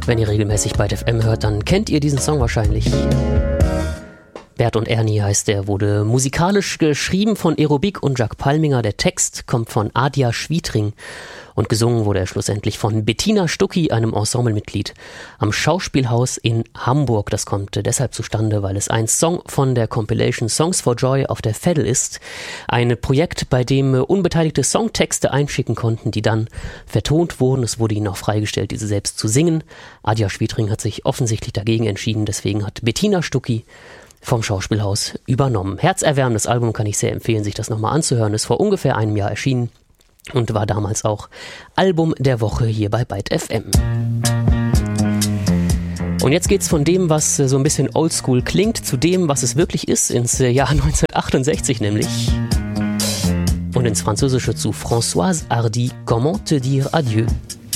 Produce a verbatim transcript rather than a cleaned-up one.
Wenn ihr regelmäßig Byte F M hört, dann kennt ihr diesen Song wahrscheinlich. Bert und Ernie heißt er, wurde musikalisch geschrieben von Aerobik und Jacques Palminger. Der Text kommt von Adia Schwietring und gesungen wurde er schlussendlich von Bettina Stucki, einem Ensemblemitglied am Schauspielhaus in Hamburg. Das kommt deshalb zustande, weil es ein Song von der Compilation Songs for Joy auf der Veddel ist. Ein Projekt, bei dem unbeteiligte Songtexte einschicken konnten, die dann vertont wurden. Es wurde ihnen auch freigestellt, diese selbst zu singen. Adia Schwietring hat sich offensichtlich dagegen entschieden, deswegen hat Bettina Stucki vom Schauspielhaus übernommen. Herzerwärmendes Album, kann ich sehr empfehlen, sich das nochmal anzuhören. Ist vor ungefähr einem Jahr erschienen und war damals auch Album der Woche hier bei Byte F M. Und jetzt geht's von dem, was so ein bisschen oldschool klingt, zu dem, was es wirklich ist, ins Jahr neunzehnhundertachtundsechzig nämlich. Und ins Französische zu Françoise Hardy, Comment te dire adieu?